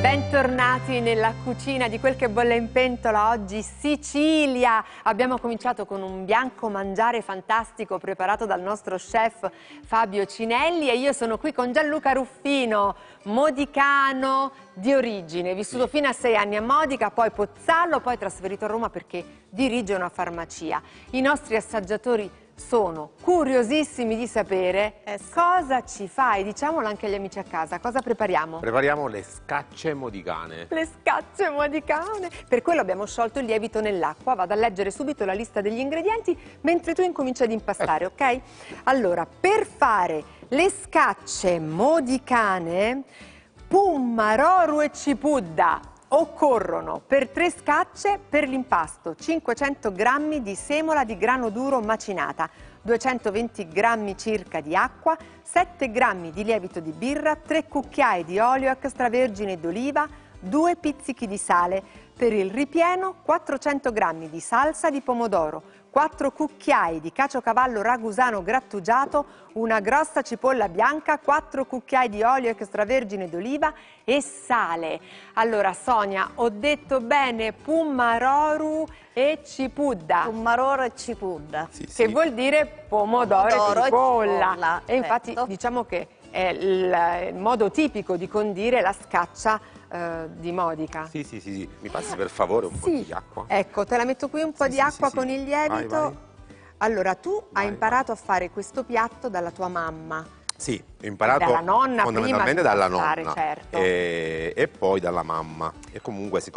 Bentornati nella cucina di Quel che bolle in pentola, oggi Sicilia. Abbiamo cominciato con un bianco mangiare fantastico preparato dal nostro chef Fabio Cinelli e io sono qui con Gianluca Ruffino, modicano di origine, vissuto fino a 6 anni a Modica, poi Pozzallo, poi trasferito a Roma perché dirige una farmacia. I nostri assaggiatori sono curiosissimi di sapere cosa ci fai, diciamolo anche agli amici a casa, cosa prepariamo? Prepariamo le scacce modicane. Le scacce modicane! Per quello abbiamo sciolto il lievito nell'acqua, vado a leggere subito la lista degli ingredienti mentre tu incominci ad impastare, ok? Allora, per fare le scacce modicane, Pummaroru e Cipudda, occorrono per 3 scacce per l'impasto 500 g di semola di grano duro macinata, 220 g circa di acqua, 7 g di lievito di birra, 3 cucchiai di olio extravergine d'oliva, 2 pizzichi di sale. Per il ripieno 400 g di salsa di pomodoro, 4 cucchiai di caciocavallo ragusano grattugiato, una grossa cipolla bianca, 4 cucchiai di olio extravergine d'oliva e sale. Allora Sonia, ho detto bene Pummaroru e Cipudda. Pummaroru e Cipudda. Sì, Che sì. vuol dire pomodoro e cipolla. E infatti certo. diciamo che è il modo tipico di condire la scaccia di Modica. Sì, sì, sì. Mi passi per favore un po' di acqua? Ecco, te la metto qui un po' Sì, di sì, acqua sì, con sì. il lievito. Vai, vai. Allora, tu Vai, hai imparato a fare questo piatto dalla tua mamma. Sì, ho imparato Dalla nonna fondamentalmente prima di dalla impastare, nonna certo. e poi dalla mamma. E comunque, siccome